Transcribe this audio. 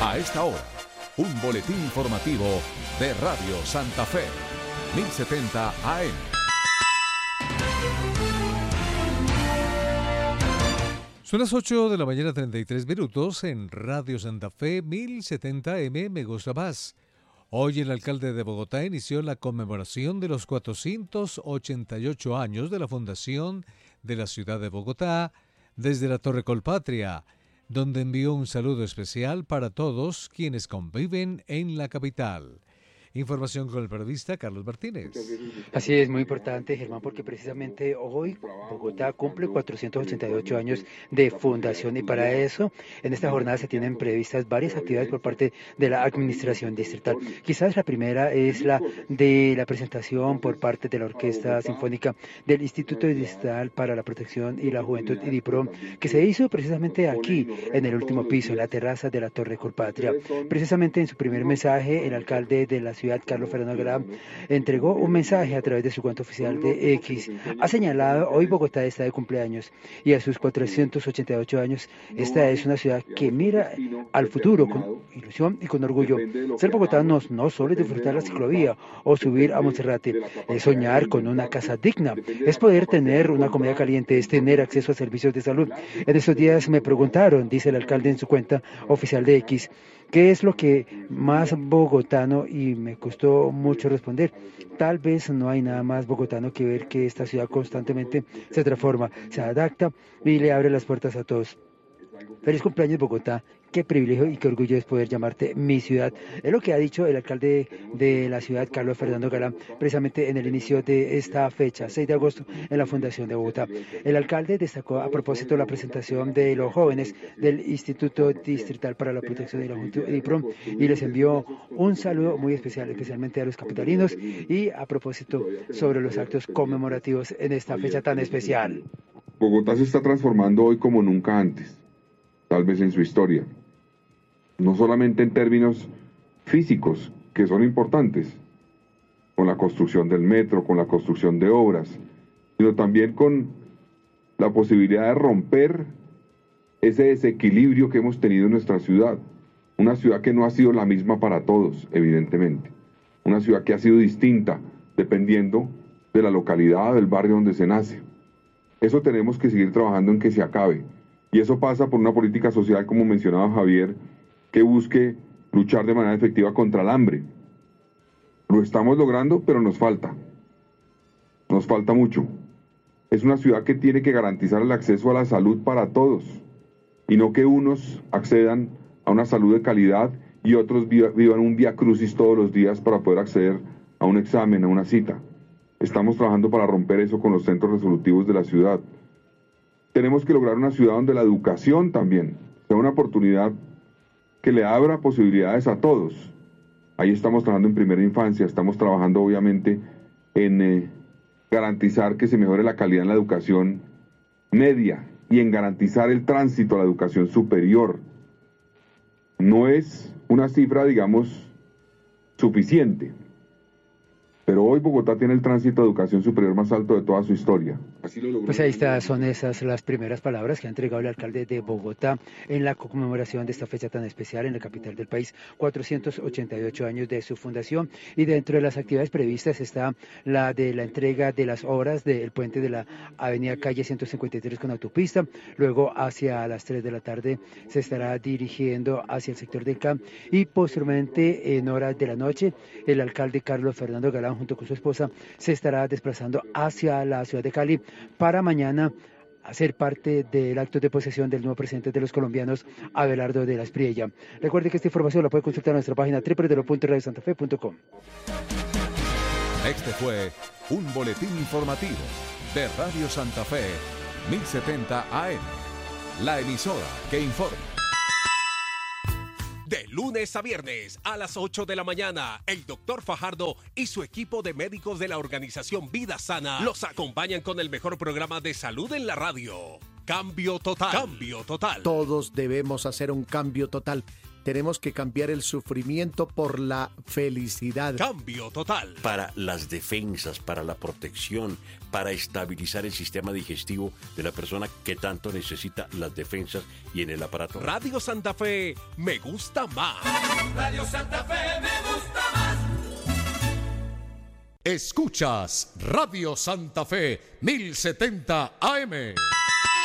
A esta hora, un boletín informativo de Radio Santa Fe, 1070 AM. Son las 8 de la mañana, 33 minutos, en Radio Santa Fe, 1070 AM, Me Gusta Más. Hoy el alcalde de Bogotá inició la conmemoración de los 488 años de la fundación de la ciudad de Bogotá desde la Torre Colpatria, donde envió un saludo especial para todos quienes conviven en la capital. Información con el periodista Carlos Martínez. Así es, muy importante, Germán, porque precisamente hoy Bogotá cumple 488 años de fundación y para eso en esta jornada se tienen previstas varias actividades por parte de la administración distrital. Quizás la primera es la de la presentación por parte de la Orquesta Sinfónica del Instituto Distrital para la Protección y la Juventud IDIPRO, que se hizo precisamente aquí en el último piso, en la terraza de la Torre Colpatria. Precisamente en su primer mensaje, el alcalde de la ciudad, Carlos Fernando Galán, entregó un mensaje a través de su cuenta oficial de X. Ha señalado, hoy Bogotá está de cumpleaños y a sus 488 años, esta es una ciudad que mira al futuro con ilusión y con orgullo. Ser bogotanos no solo es disfrutar la ciclovía o subir a Monserrate, es soñar con una casa digna, es poder tener una comida caliente, es tener acceso a servicios de salud. En estos días me preguntaron, dice el alcalde en su cuenta oficial de X, ¿qué es lo que más bogotano? Y me costó mucho responder. Tal vez no hay nada más bogotano que ver que esta ciudad constantemente se transforma, se adapta y le abre las puertas a todos. Feliz cumpleaños, Bogotá. Qué privilegio y qué orgullo es poder llamarte mi ciudad. Es lo que ha dicho el alcalde de la ciudad, Carlos Fernando Galán, precisamente en el inicio de esta fecha, 6 de agosto, en la Fundación de Bogotá. El alcalde destacó a propósito la presentación de los jóvenes del Instituto Distrital para la Protección y la Juventud IDIPRO y les envió un saludo muy especial, especialmente a los capitalinos y a propósito sobre los actos conmemorativos en esta fecha tan especial. Bogotá se está transformando hoy como nunca antes, tal vez en su historia. No solamente en términos físicos, que son importantes, con la construcción del metro, con la construcción de obras, sino también con la posibilidad de romper ese desequilibrio que hemos tenido en nuestra ciudad. Una ciudad que no ha sido la misma para todos, evidentemente. Una ciudad que ha sido distinta, dependiendo de la localidad, del barrio donde se nace. Eso tenemos que seguir trabajando en que se acabe. Y eso pasa por una política social, como mencionaba Javier, que busque luchar de manera efectiva contra el hambre. Lo estamos logrando, pero nos falta mucho. Es una ciudad que tiene que garantizar el acceso a la salud para todos, y no que unos accedan a una salud de calidad y otros vivan un viacrucis todos los días para poder acceder a un examen, a una cita. Estamos trabajando para romper eso con los centros resolutivos de la ciudad. Tenemos que lograr una ciudad donde la educación también sea una oportunidad que le abra posibilidades a todos. Ahí estamos trabajando en primera infancia, estamos trabajando obviamente en garantizar que se mejore la calidad en la educación media y en garantizar el tránsito a la educación superior. No es una cifra, digamos, suficiente, pero hoy Bogotá tiene el tránsito de educación superior más alto de toda su historia. Pues ahí está, son esas las primeras palabras que ha entregado el alcalde de Bogotá en la conmemoración de esta fecha tan especial en la capital del país, 488 años de su fundación, y dentro de las actividades previstas está la de la entrega de las obras del puente de la avenida Calle 153 con autopista. Luego hacia las 3 de la tarde se estará dirigiendo hacia el sector del CAM y posteriormente en horas de la noche el alcalde Carlos Fernando Galán junto con su esposa se estará desplazando hacia la ciudad de Cali para mañana hacer parte del acto de posesión del nuevo presidente de los colombianos, Abelardo de la Espriella. Recuerde que esta información la puede consultar en nuestra página www.radiosantafe.com. Este fue un boletín informativo de Radio Santa Fe, 1070 AM, la emisora que informa. De lunes a viernes a las 8 de la mañana, el doctor Fajardo y su equipo de médicos de la organización Vida Sana los acompañan con el mejor programa de salud en la radio. Cambio total. Cambio total. Todos debemos hacer un cambio total. Tenemos que cambiar el sufrimiento por la felicidad. Cambio total. Para las defensas, para la protección, para estabilizar el sistema digestivo de la persona que tanto necesita las defensas y en el aparato. Radio Santa Fe me gusta más. Radio Santa Fe me gusta más. Escuchas Radio Santa Fe 1070 AM.